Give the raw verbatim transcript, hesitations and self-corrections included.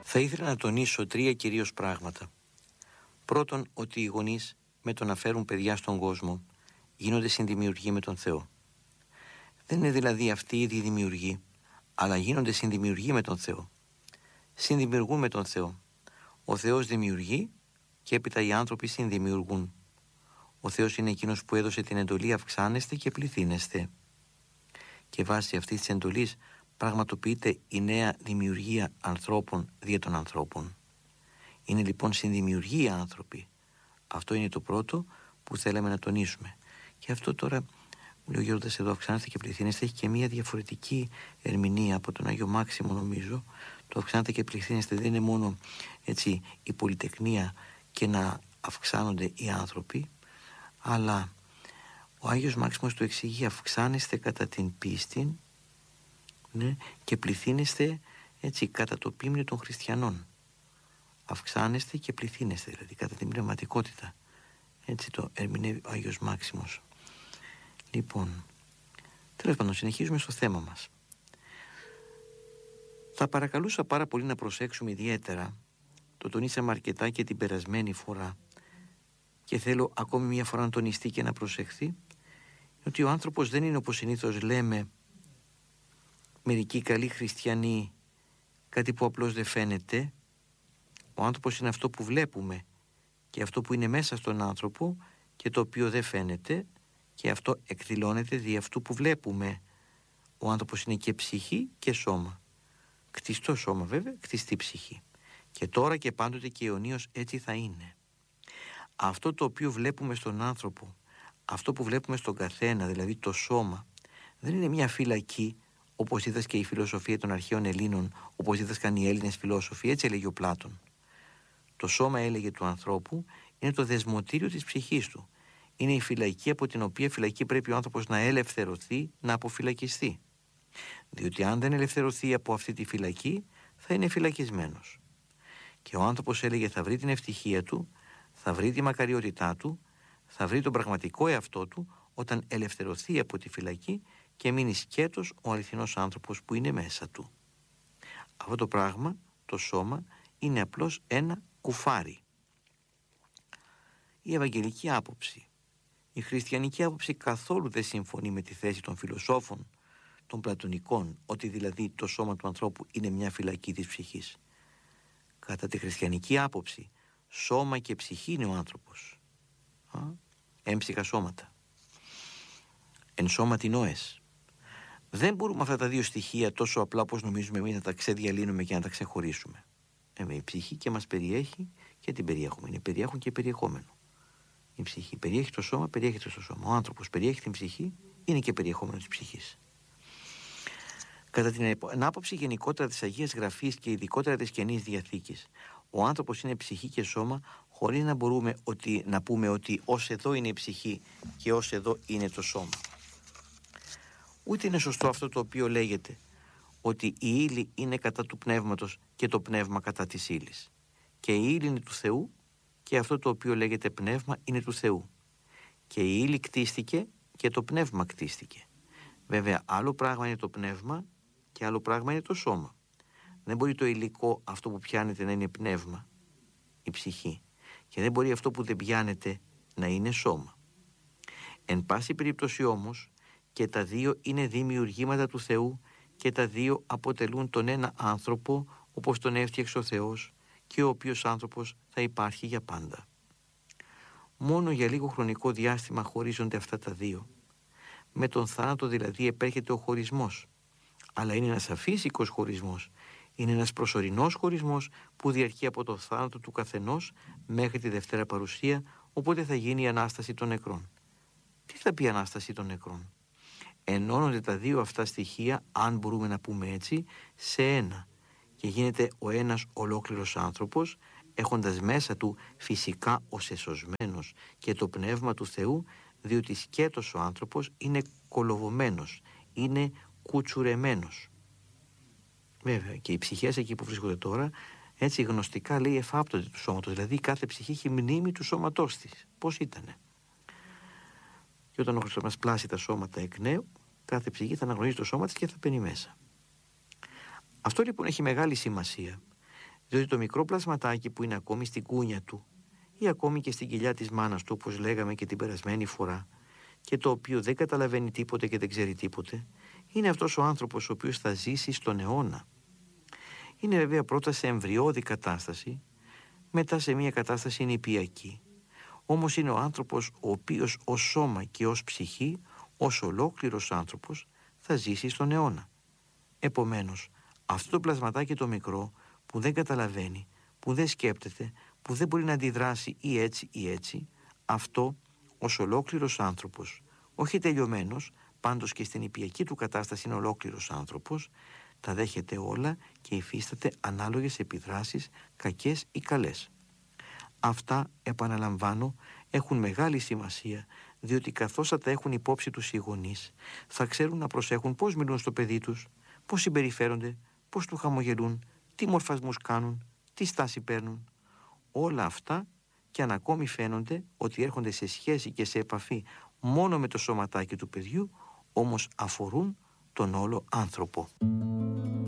Θα ήθελα να τονίσω τρία κυρίως πράγματα. Πρώτον, ότι οι γονείς με το να φέρουν παιδιά στον κόσμο γίνονται συνδημιουργοί με τον Θεό. Δεν είναι δηλαδή αυτοί ήδη δημιουργοί, αλλά γίνονται συνδημιουργοί με τον Θεό. Συνδημιουργούν με τον Θεό. Ο Θεός δημιουργεί και έπειτα οι άνθρωποι συνδημιουργούν. Ο Θεός είναι εκείνος που έδωσε την εντολή αυξάνεστε και πληθύνεστε. Και βάσει αυτής της εντολής πραγματοποιείται η νέα δημιουργία ανθρώπων δια των ανθρώπων. Είναι λοιπόν συνδημιουργοί οι άνθρωποι. Αυτό είναι το πρώτο που θέλαμε να τονίσουμε. Και αυτό τώρα, μου λέει ο Γέροντας εδώ, αυξάνεστε και πληθύνεστε, έχει και μια διαφορετική ερμηνεία από τον Άγιο Μάξιμο, νομίζω. Το αυξάνεστε και πληθύνεστε δεν είναι μόνο έτσι η πολυτεχνία και να αυξάνονται οι άνθρωποι, αλλά ο Άγιος Μάξιμος το εξηγεί: αυξάνεστε κατά την πίστη, ναι, και πληθύνεστε έτσι κατά το πίμνιο των χριστιανών. Αυξάνεστε και πληθύνεστε, δηλαδή κατά την πνευματικότητα. Έτσι το ερμηνεύει ο Άγιος Μάξιμος. Λοιπόν, τέλος πάντων, συνεχίζουμε στο θέμα μας. Θα παρακαλούσα πάρα πολύ να προσέξουμε ιδιαίτερα, το τονίσαμε αρκετά και την περασμένη φορά και θέλω ακόμη μια φορά να τονιστεί και να προσεχθεί, ότι ο άνθρωπος δεν είναι, όπως συνήθως λέμε μερικοί καλοί χριστιανοί, κάτι που απλώς δεν φαίνεται. Ο άνθρωπος είναι αυτό που βλέπουμε και αυτό που είναι μέσα στον άνθρωπο και το οποίο δεν φαίνεται, και αυτό εκδηλώνεται δι' αυτού που βλέπουμε. Ο άνθρωπος είναι και ψυχή και σώμα. Κτιστό σώμα βέβαια, κτιστή ψυχή. Και τώρα και πάντοτε και αιωνίως έτσι θα είναι. Αυτό το οποίο βλέπουμε στον άνθρωπο, αυτό που βλέπουμε στον καθένα, δηλαδή το σώμα, δεν είναι μια φυλακή, όπως δίδασκε η φιλοσοφία των αρχαίων Ελλήνων, όπως δίδασκαν οι Έλληνες φιλόσοφοι. Έτσι έλεγε ο Πλάτων. Το σώμα, έλεγε, του ανθρώπου είναι το δεσμοτήριο της ψυχής του. Είναι η φυλακή από την οποία φυλακή πρέπει ο άνθρωπος να ελευθερωθεί, να αποφυλακιστεί. Διότι αν δεν ελευθερωθεί από αυτή τη φυλακή, θα είναι φυλακισμένος. Και ο άνθρωπος, έλεγε, θα βρει την ευτυχία του, θα βρει τη μακαριότητά του, θα βρει τον πραγματικό εαυτό του όταν ελευθερωθεί από τη φυλακή και μείνει σκέτος ο αληθινός άνθρωπος που είναι μέσα του. Αυτό το πράγμα, το σώμα, είναι απλώς ένα κουφάρι. Η ευαγγελική άποψη, η χριστιανική άποψη καθόλου δεν συμφωνεί με τη θέση των φιλοσόφων, των πλατωνικών, ότι δηλαδή το σώμα του ανθρώπου είναι μια φυλακή της ψυχής. Κατά τη χριστιανική άποψη, σώμα και ψυχή είναι ο άνθρωπος. Α, έμψυχα σώματα. Εν σώματι νόες. Δεν μπορούμε αυτά τα δύο στοιχεία τόσο απλά όπως νομίζουμε εμείς να τα ξεδιαλύνουμε και να τα ξεχωρίσουμε. Ε, η ψυχή και μας περιέχει και την περιέχουμε. Είναι περιέχουν και περιεχόμενο. Η ψυχή περιέχει το σώμα, περιέχεται στο σώμα. Ο άνθρωπος περιέχει την ψυχή, είναι και περιεχόμενο της ψυχής. Κατά την άποψη γενικότερα της Αγίας Γραφής και ειδικότερα της Καινής Διαθήκης, ο άνθρωπος είναι ψυχή και σώμα, χωρίς να μπορούμε ότι, να πούμε ότι ως εδώ είναι η ψυχή και ως εδώ είναι το σώμα. Ούτε είναι σωστό αυτό το οποίο λέγεται, ότι η ύλη είναι κατά του πνεύματος και το πνεύμα κατά της ύλης. Και η ύλη είναι του Θεού και αυτό το οποίο λέγεται πνεύμα είναι του Θεού. Και η ύλη κτίστηκε και το πνεύμα κτίστηκε. Βέβαια, άλλο πράγμα είναι το πνεύμα και άλλο πράγμα είναι το σώμα. Δεν μπορεί το υλικό, αυτό που πιάνεται, να είναι πνεύμα, η ψυχή. Και δεν μπορεί αυτό που δεν πιάνεται να είναι σώμα. Εν πάση περίπτωση όμως, και τα δύο είναι δημιουργήματα του Θεού και τα δύο αποτελούν τον ένα άνθρωπο όπως τον έφτιαξε ο Θεός και ο οποίος άνθρωπος θα υπάρχει για πάντα. Μόνο για λίγο χρονικό διάστημα χωρίζονται αυτά τα δύο. Με τον θάνατο δηλαδή επέρχεται ο χωρισμός, αλλά είναι ένας αφύσικος χωρισμός. Είναι ένας προσωρινός χωρισμός που διαρκεί από το θάνατο του καθενός μέχρι τη Δευτέρα Παρουσία, οπότε θα γίνει η Ανάσταση των νεκρών. Τι θα πει η Ανάσταση των νεκρών? Ενώνονται τα δύο αυτά στοιχεία, αν μπορούμε να πούμε έτσι, σε ένα και γίνεται ο ένας ολόκληρος άνθρωπος, έχοντας μέσα του φυσικά ως εσωσμένος και το πνεύμα του Θεού, διότι σκέτος ο άνθρωπος είναι κολοβωμένος, είναι κουτσουρεμένος. Βέβαια, και οι ψυχές εκεί που βρίσκονται τώρα, έτσι γνωστικά λέει, εφάπτονται του σώματος, δηλαδή κάθε ψυχή έχει μνήμη του σώματός της. Πώς ήτανε? Και όταν ο Χριστός μας πλάσει τα σώματα εκ νέου, κάθε ψυχή θα αναγνωρίζει το σώμα της και θα μπαίνει μέσα. Αυτό λοιπόν έχει μεγάλη σημασία, Διότι το μικρό πλασματάκι που είναι ακόμη στην κούνια του ή ακόμη και στην κοιλιά της μάνας του, όπως λέγαμε και την περασμένη φορά, και το οποίο δεν καταλαβαίνει τίποτε και δεν ξέρει τίποτε, είναι αυτός ο άνθρωπος ο οποίος θα ζήσει στον αιώνα. Είναι βέβαια πρώτα σε εμβριώδη κατάσταση, μετά σε μια κατάσταση νηπιακή. Όμως είναι ο άνθρωπος ο οποίος ως σώμα και ως ψυχή, ως ολόκληρος άνθρωπος, θα ζήσει στον αιώνα. Επομένως, αυτό το πλασματάκι το μικρό που δεν καταλαβαίνει, που δεν σκέπτεται, που δεν μπορεί να αντιδράσει ή έτσι ή έτσι, αυτό ως ολόκληρος άνθρωπος, όχι τελειωμένος, πάντως και στην νηπιακή του κατάσταση είναι ολόκληρος άνθρωπος, τα δέχεται όλα και υφίσταται ανάλογες επιδράσεις, κακές ή καλές. Αυτά, επαναλαμβάνω, έχουν μεγάλη σημασία, διότι καθώς θα τα έχουν υπόψη τους οι γονείς, θα ξέρουν να προσέχουν πώς μιλούν στο παιδί τους, πώς συμπεριφέρονται, πώς του χαμογελούν, τι μορφασμούς κάνουν, τι στάση παίρνουν. Όλα αυτά, και αν ακόμη φαίνονται ότι έρχονται σε σχέση και σε επαφή μόνο με το σωματάκι του παιδιού, όμως αφορούν τον όλο άνθρωπο.